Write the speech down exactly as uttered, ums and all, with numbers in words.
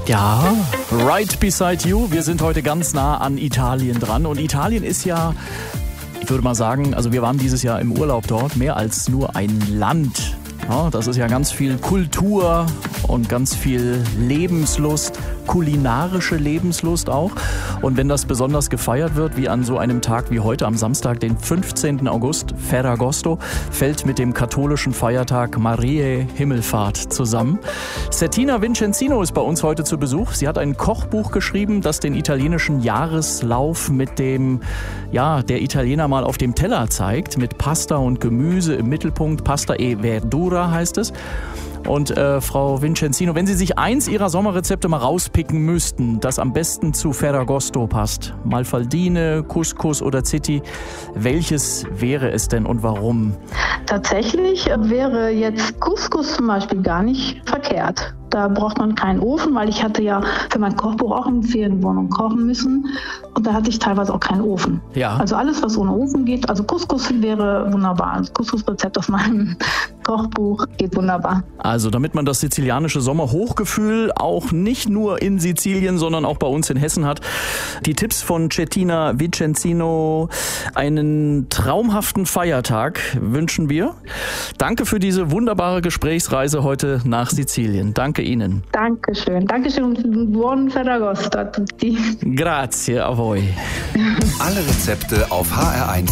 Ja, right beside you. Wir sind heute ganz nah an Italien dran. Und Italien ist ja, ich würde mal sagen, also wir waren dieses Jahr im Urlaub dort, mehr als nur ein Land. Ja, das ist ja ganz viel Kultur und ganz viel Lebenslust, kulinarische Lebenslust auch. Und wenn das besonders gefeiert wird, wie an so einem Tag wie heute am Samstag, den fünfzehnten August, Ferragosto, fällt mit dem katholischen Feiertag Mariä Himmelfahrt zusammen. Settina Vincenzino ist bei uns heute zu Besuch. Sie hat ein Kochbuch geschrieben, das den italienischen Jahreslauf mit dem, ja, der Italiener mal auf dem Teller zeigt, mit Pasta und Gemüse im Mittelpunkt. Pasta e verdura heißt es. Und äh, Frau Vincenzino, wenn Sie sich eins Ihrer Sommerrezepte mal rauspicken müssten, das am besten zu Ferragosto passt, Malfaldine, Couscous oder Zitti, welches wäre es denn und warum? Tatsächlich wäre jetzt Couscous zum Beispiel gar nicht verkehrt. Da braucht man keinen Ofen, weil ich hatte ja für mein Kochbuch auch in Ferienwohnung kochen müssen und da hatte ich teilweise auch keinen Ofen. Ja. Also alles, was ohne Ofen geht, also Couscous wäre wunderbar. Das Couscous-Rezept aus meinem Kochbuch geht wunderbar. Also damit man das sizilianische Sommerhochgefühl auch nicht nur in Sizilien, sondern auch bei uns in Hessen hat. Die Tipps von Settina Vincenzino, einen traumhaften Feiertag wünschen wir. Danke für diese wunderbare Gesprächsreise heute nach Sizilien. Danke Ihnen. Dankeschön. Dankeschön und buon Ferragosto a tutti. Grazie a voi. Alle Rezepte auf h r eins